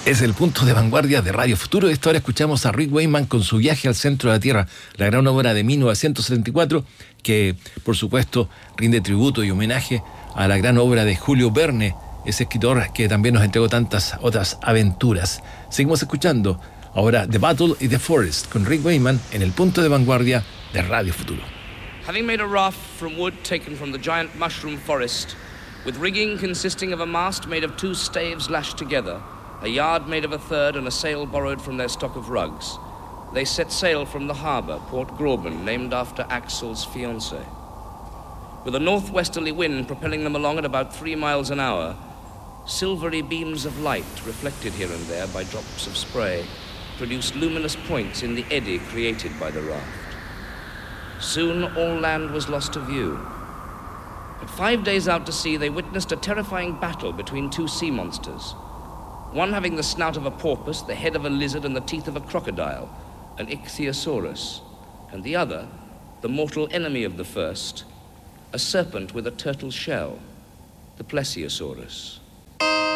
Es el punto de vanguardia de Radio Futuro. Esta hora escuchamos a Rick Wakeman con su viaje al centro de la Tierra, la gran obra de 1974, que por supuesto rinde tributo y homenaje a la gran obra de Julio Verne, ese escritor que también nos entregó tantas otras aventuras. Seguimos escuchando ahora The Battle in the Forest con Rick Wakeman en el punto de vanguardia de Radio Futuro. Having made a raft from wood taken from the giant mushroom forest, with rigging consisting of a mast made of 2 staves lashed together, a yard made of a third, and a sail borrowed from their stock of rugs, they set sail from the harbour, Port Gräuben, named after Axel's fiancée. With a northwesterly wind propelling them along at about 3 miles an hour, silvery beams of light, reflected here and there by drops of spray, produced luminous points in the eddy created by the raft. Soon all land was lost to view. But 5 days out to sea, they witnessed a terrifying battle between 2 sea monsters, one having the snout of a porpoise, the head of a lizard, and the teeth of a crocodile, an ichthyosaurus, and the other, the mortal enemy of the first, a serpent with a turtle shell, the plesiosaurus.